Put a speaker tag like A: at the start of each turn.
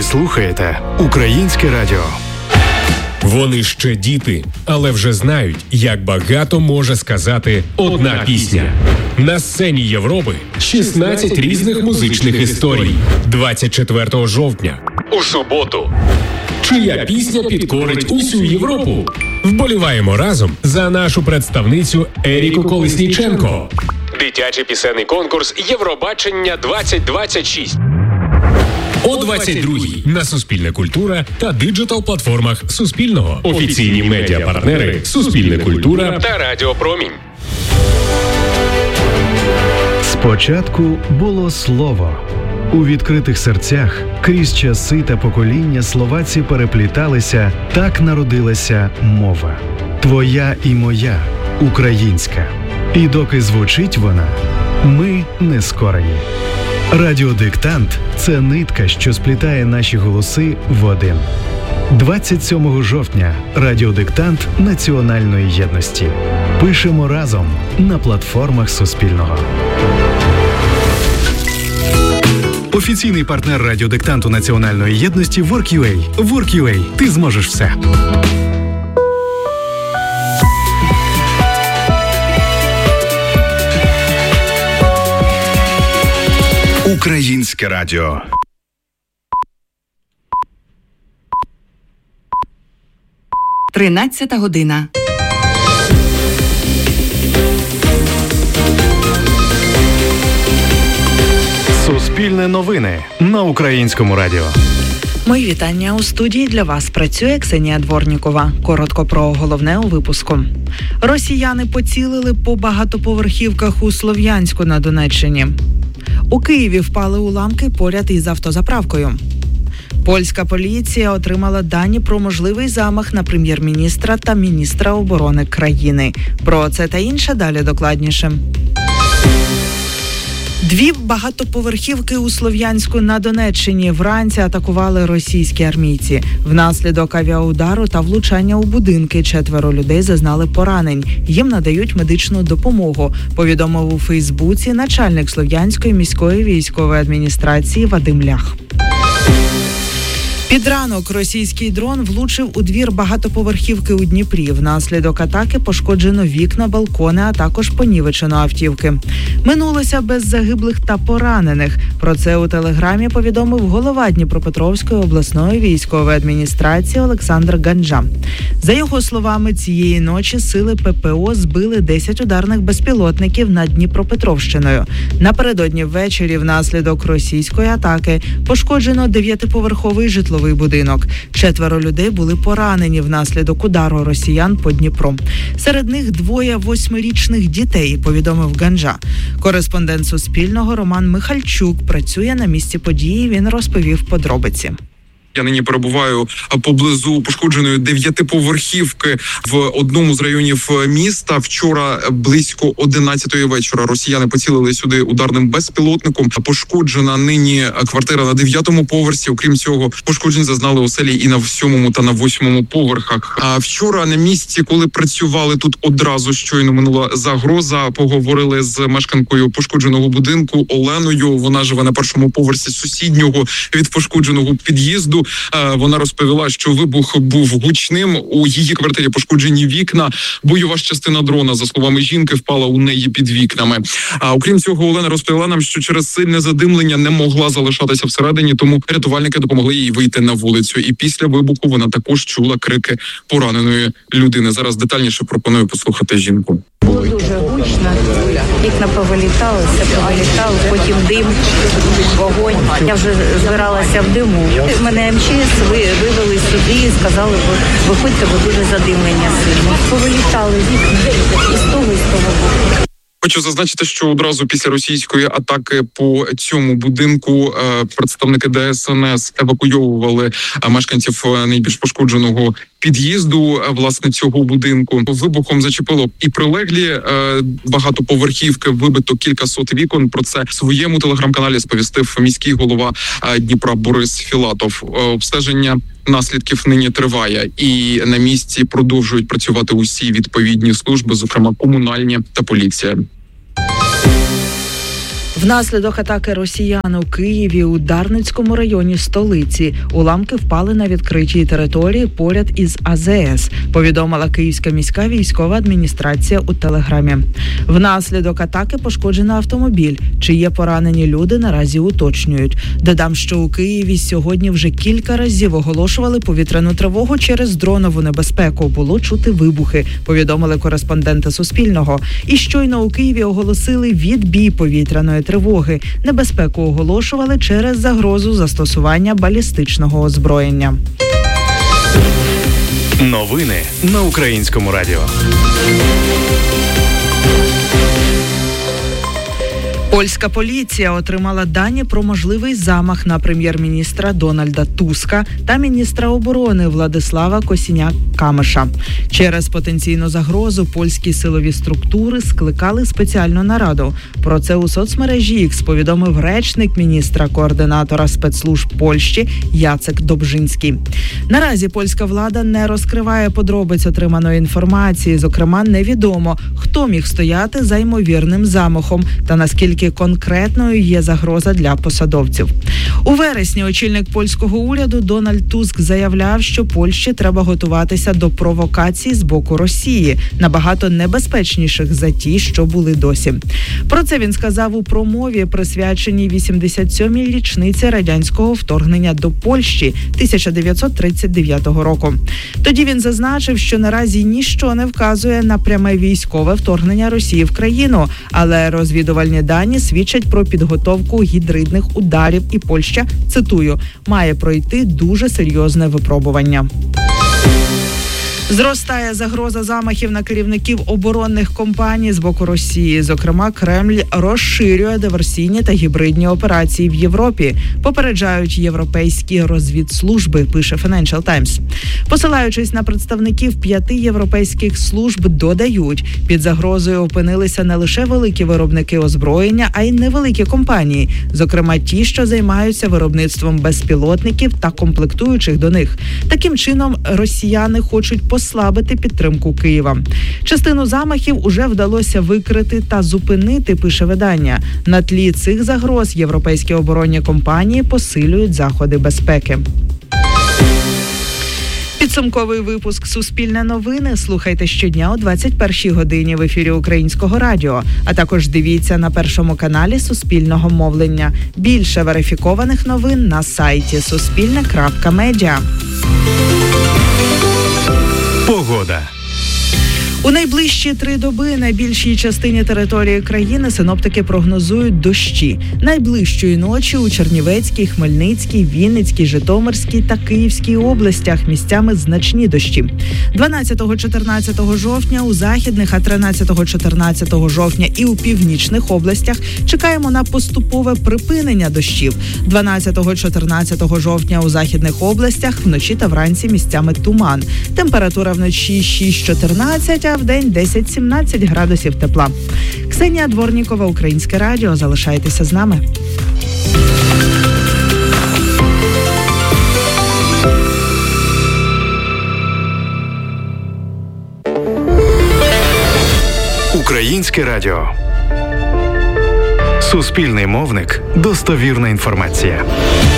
A: слухаєте Українське радіо.
B: Вони ще діти, але вже знають, як багато може сказати одна пісня. На сцені Європи 16 різних музичних історій. 24 жовтня. У суботу. Чия пісня підкорить усю Європу? Вболіваємо разом за нашу представницю Еріку Колесніченко. Дитячий пісенний конкурс Євробачення 2026. О 22-й на Суспільне культура та диджитал-платформах Суспільного. Офіційні медіапартнери Суспільне культура та Радіо Промінь.
A: Спочатку було слово. У відкритих серцях крізь часи та покоління словаці перепліталися, так народилася мова. Твоя і моя, українська. І доки звучить вона, ми не скорені. Радіодиктант – це нитка, що сплітає наші голоси в один. 27 жовтня – радіодиктант національної єдності. Пишемо разом на платформах Суспільного. Офіційний партнер радіодиктанту національної єдності Work.ua. Work.ua. Ти зможеш все. Українське радіо.
C: Тринадцята година.
A: Суспільне новини на Українському радіо.
D: Мої вітання. У студії для вас працює Ксенія Дворнікова. Коротко про головне у випуску. Росіяни поцілили по багатоповерхівках у Слов'янську на Донеччині. У Києві впали уламки поряд із автозаправкою. Польська поліція отримала дані про можливий замах на прем'єр-міністра та міністра оборони країни. Про це та інше далі докладніше. Дві багатоповерхівки у Слов'янську на Донеччині вранці атакували російські армійці. Внаслідок авіаудару та влучання у будинки 4 людей зазнали поранень. Їм надають медичну допомогу, повідомив у Фейсбуці начальник Слов'янської міської військової адміністрації Вадим Лях. Під ранок російський дрон влучив у двір багатоповерхівки у Дніпрі. Внаслідок атаки пошкоджено вікна, балкони, а також понівечено автівки. Минулося без загиблих та поранених. Про це у Телеграмі повідомив голова Дніпропетровської обласної військової адміністрації Олександр Ганджа. За його словами, цієї ночі сили ППО збили 10 ударних безпілотників над Дніпропетровщиною. Напередодні ввечері внаслідок російської атаки пошкоджено 9-поверховий житловий будинок. 4 людей були поранені внаслідок удару росіян по Дніпру. Серед них 2 8-річних дітей, повідомив Ганджа. Кореспондент Суспільного Роман Михальчук працює на місці події, він розповів подробиці.
E: Я нині перебуваю поблизу пошкодженої 9-поверхівки в одному з районів міста. Вчора близько 11-ї вечора росіяни поцілили сюди ударним безпілотником. Пошкоджена нині квартира на 9-му поверсі. Окрім цього, пошкоджень зазнали оселі і на 7-му та на 8-му поверхах. А вчора на місці, коли працювали тут одразу щойно минула загроза, поговорили з мешканкою пошкодженого будинку Оленою. Вона живе на 1-му поверсі сусіднього від пошкодженого під'їзду. Вона розповіла, що вибух був гучним. У її квартирі пошкоджені вікна. Бойова частина дрона, за словами жінки, впала у неї під вікнами. А окрім цього, Олена розповіла нам, що через сильне задимлення не могла залишатися всередині, тому рятувальники допомогли їй вийти на вулицю. І після вибуху вона також чула крики пораненої людини. Зараз детальніше пропоную послухати жінку.
F: Було дуже гучно, вікна повилітали, все повилітало, потім дим, вогонь. Я вже збиралася в диму. Мене МЧС вивели сюди і сказали, виходьте, бо дуже задимлення сильно. Повилітали вікна і з того боку.
E: Хочу зазначити, що одразу після російської атаки по цьому будинку представники ДСНС евакуйовували мешканців найбільш пошкодженого під'їзду, власне, цього будинку. Вибухом зачепило і прилеглі багатоповерхівки, вибито кількасот вікон. Про це в своєму телеграм-каналі сповістив міський голова Дніпра Борис Філатов. Обстеження наслідків нині триває, і на місці продовжують працювати усі відповідні служби, зокрема комунальні та поліція.
D: Внаслідок атаки росіян у Києві у Дарницькому районі столиці уламки впали на відкритій території поряд із АЗС, повідомила Київська міська військова адміністрація у Телеграмі. Внаслідок атаки пошкоджено автомобіль. Чи є поранені люди, наразі уточнюють. Додам, що у Києві сьогодні вже кілька разів оголошували повітряну тривогу через дронову небезпеку. Було чути вибухи, повідомили кореспонденти Суспільного. І щойно у Києві оголосили відбій повітряної тривоги. Небезпеку оголошували через загрозу застосування балістичного озброєння.
A: Новини на Українському радіо.
D: Польська поліція отримала дані про можливий замах на прем'єр-міністра Дональда Туска та міністра оборони Владислава Косіняка-Камиша. Через потенційну загрозу польські силові структури скликали спеціальну нараду. Про це у соцмережі X повідомив речник міністра-координатора спецслужб Польщі Яцек Добжинський. Наразі польська влада не розкриває подробиць отриманої інформації. Зокрема, невідомо, хто міг стояти за ймовірним замахом та наскільки конкретною є загроза для посадовців. У вересні очільник польського уряду Дональд Туск заявляв, що Польщі треба готуватися до провокацій з боку Росії, набагато небезпечніших за ті, що були досі. Про це він сказав у промові, присвяченій 87-й річниці радянського вторгнення до Польщі 1939 року. Тоді він зазначив, що наразі ніщо не вказує на пряме військове вторгнення Росії в країну, але розвідувальні дані свідчать про підготовку гібридних ударів, і Польща, цитую, має пройти дуже серйозне випробування. Зростає загроза замахів на керівників оборонних компаній з боку Росії. Зокрема, Кремль розширює диверсійні та гібридні операції в Європі, попереджають європейські розвідслужби, пише Financial Times. Посилаючись на представників 5 європейських служб, додають, під загрозою опинилися не лише великі виробники озброєння, а й невеликі компанії, зокрема ті, що займаються виробництвом безпілотників та комплектуючих до них. Таким чином, росіяни хочуть послабити підтримку Києва. Частину замахів уже вдалося викрити та зупинити, пише видання. На тлі цих загроз європейські оборонні компанії посилюють заходи безпеки. Підсумковий випуск «Суспільне новини» слухайте щодня о 21-й годині в ефірі Українського радіо, а також дивіться на Першому каналі Суспільного мовлення. Більше верифікованих новин на сайті suspilne.media.
A: Погода.
D: У найближчі 3 доби на більшій частині території країни синоптики прогнозують дощі. Найближчої ночі у Чернівецькій, Хмельницькій, Вінницькій, Житомирській та Київській областях місцями значні дощі. 12-14 жовтня у західних, а 13-14 жовтня і у північних областях чекаємо на поступове припинення дощів. 12-14 жовтня у західних областях вночі та вранці місцями туман. Температура вночі 6-14, а в день 10-17 градусів тепла. Ксенія Дворнікова, Українське радіо. Залишайтеся з нами.
A: Українське радіо. Суспільний мовник. Достовірна інформація.